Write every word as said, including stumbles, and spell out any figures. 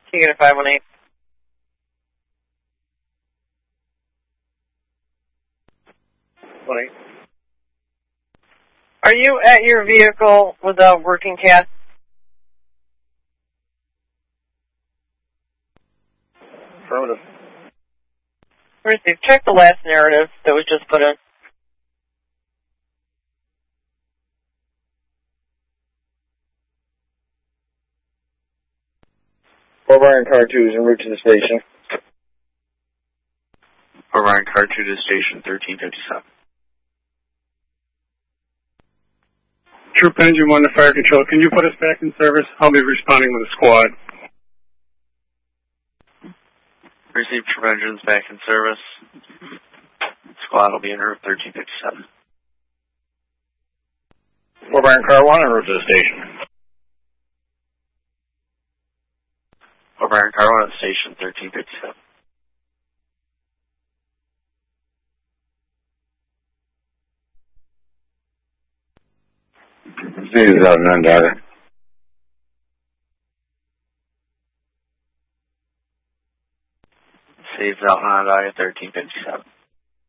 Can you get a five one eight? One eight. Are you at your vehicle without working cat? Affirmative. Receive. Check the last narrative that was just put in. Fort Bryan Car two is en route to the station. Fort Bryan Car two to station thirteen fifty-seven. Troop Engine one to Fire Control. Can you put us back in service? I'll be responding with a squad. Receive Troop Engines back in service. Squad will be en route thirteen fifty-seven. Fort Bryan Car one en route to the station. Fort Bryan Car one at station thirteen fifty-seven. Saves out none data. Saves out Onondaga thirteen fifty-seven.